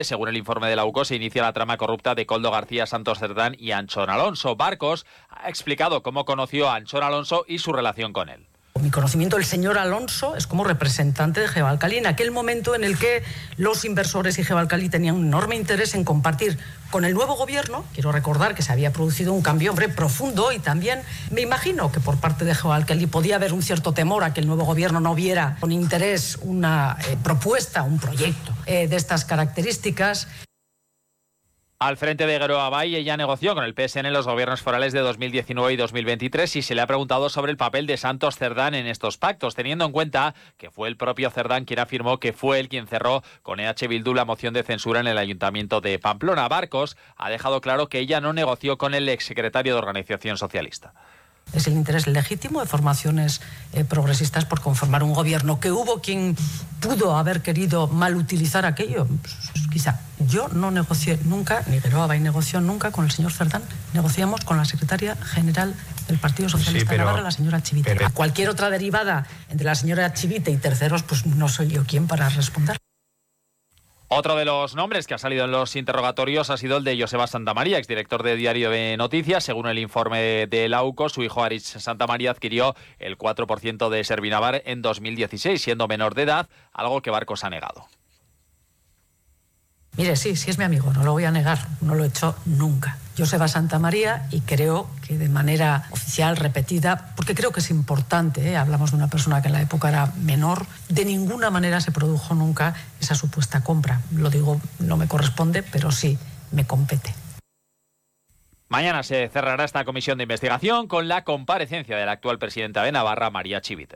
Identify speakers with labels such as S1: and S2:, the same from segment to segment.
S1: Según el informe de la UCO, se inicia la trama corrupta de Koldo García Santos Cerdán y Anchón Alonso. Barcos ha explicado cómo conoció a Anchón Alonso y su relación con él.
S2: Mi conocimiento del señor Alonso es como representante de Gevalcali en aquel momento en el que los inversores y Gevalcali tenían un enorme interés en compartir con el nuevo gobierno. Quiero recordar que se había producido un cambio, profundo, y también me imagino que por parte de Gevalcali podía haber un cierto temor a que el nuevo gobierno no viera con interés una propuesta, un proyecto de estas características.
S1: Al frente de Geroa Bai, ella negoció con el PSN en los gobiernos forales de 2019 y 2023 y se le ha preguntado sobre el papel de Santos Cerdán en estos pactos, teniendo en cuenta que fue el propio Cerdán quien afirmó que fue él quien cerró con EH Bildu la moción de censura en el Ayuntamiento de Pamplona. Barcos ha dejado claro que ella no negoció con el exsecretario de Organización Socialista.
S2: Es el interés legítimo de formaciones progresistas por conformar un gobierno. Que hubo quien pudo haber querido mal utilizar aquello, pues, quizá. Yo no negocié nunca, ni Geroa Bai negoció nunca con el señor Cerdán. Negociamos con la secretaria general del Partido Socialista de Navarra, la señora Chivite. A cualquier otra derivada entre la señora Chivite y terceros, pues no soy yo quien para responder.
S1: Otro de los nombres que ha salido en los interrogatorios ha sido el de Joseba Santamaría, exdirector de Diario de Noticias. Según el informe de la UCO, su hijo Aritz Santamaría adquirió el 4% de Servinavar en 2016, siendo menor de edad, algo que Barcos ha negado.
S2: Mire, sí es mi amigo, no lo voy a negar, no lo he hecho nunca. Joseba Santamaría, y creo que de manera oficial, repetida, porque creo que es importante, hablamos de una persona que en la época era menor, de ninguna manera se produjo nunca esa supuesta compra. Lo digo, no me corresponde, pero sí me compete.
S1: Mañana se cerrará esta comisión de investigación con la comparecencia de la actual presidenta de Navarra, María Chivite.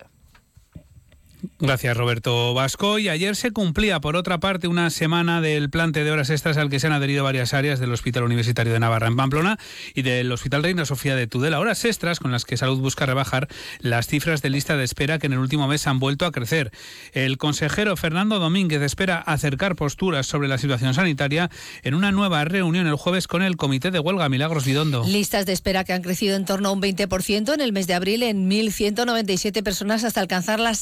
S3: Gracias, Roberto Vasco. Y ayer se cumplía, por otra parte, una semana del plante de horas extras al que se han adherido varias áreas del Hospital Universitario de Navarra en Pamplona y del Hospital Reina Sofía de Tudela. Horas extras con las que Salud busca rebajar las cifras de lista de espera que en el último mes han vuelto a crecer. El consejero Fernando Domínguez espera acercar posturas sobre la situación sanitaria en una nueva reunión el jueves con el Comité de Huelga. Milagros Vidondo.
S4: Listas de espera que han crecido en torno a un 20% en el mes de abril en 1.197 personas hasta alcanzar las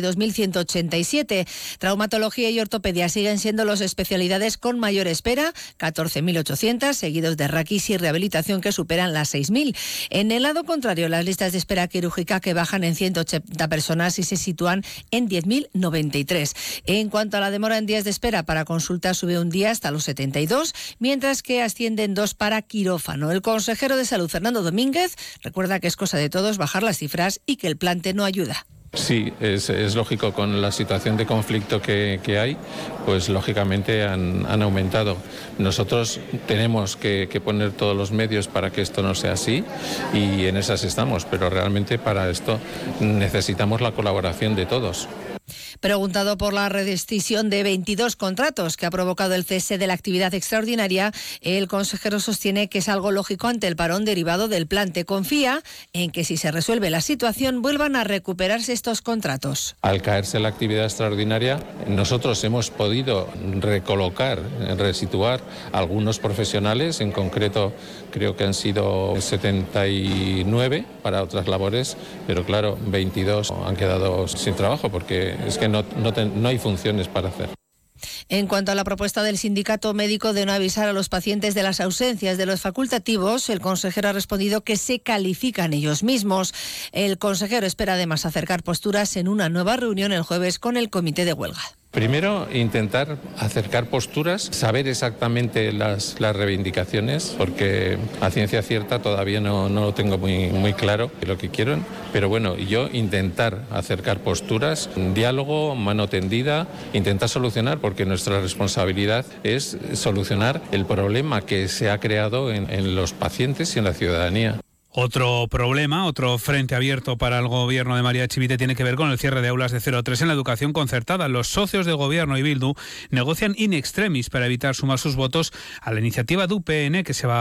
S4: 62.187. Traumatología y ortopedia siguen siendo las especialidades con mayor espera, 14.800, seguidos de raquis y rehabilitación que superan las 6.000. En el lado contrario, las listas de espera quirúrgica que bajan en 180 personas y se sitúan en 10.093. En cuanto a la demora en días de espera para consulta, sube un día hasta los 72, mientras que ascienden 2 para quirófano. El consejero de Salud, Fernando Domínguez, recuerda que es cosa de todos bajar las cifras y que el plante no ayuda.
S5: Sí, es lógico, con la situación de conflicto que hay, pues lógicamente han aumentado. Nosotros tenemos que poner todos los medios para que esto no sea así y en esas estamos, pero realmente para esto necesitamos la colaboración de todos.
S4: Preguntado por la rescisión de 22 contratos que ha provocado el cese de la actividad extraordinaria, el consejero sostiene que es algo lógico ante el parón derivado del plante. Confía en que si se resuelve la situación vuelvan a recuperarse estos contratos.
S5: Al caerse la actividad extraordinaria, nosotros hemos podido recolocar, resituar algunos profesionales, en concreto creo que han sido 79 para otras labores, pero claro, 22 han quedado sin trabajo porque es que no hay funciones para hacer.
S4: En cuanto a la propuesta del sindicato médico de no avisar a los pacientes de las ausencias de los facultativos, el consejero ha respondido que se califican ellos mismos. El consejero espera además acercar posturas en una nueva reunión el jueves con el comité de huelga.
S5: Primero, intentar acercar posturas, saber exactamente las reivindicaciones, porque a ciencia cierta todavía no lo tengo muy claro lo que quieren, pero bueno, yo intentar acercar posturas, diálogo, mano tendida, intentar solucionar, porque nuestra responsabilidad es solucionar el problema que se ha creado en los pacientes y en la ciudadanía.
S3: Otro problema, otro frente abierto para el gobierno de María Chivite tiene que ver con el cierre de aulas de 0 a 3 en la educación concertada. Los socios de gobierno y Bildu negocian in extremis para evitar sumar sus votos a la iniciativa de UPN que se va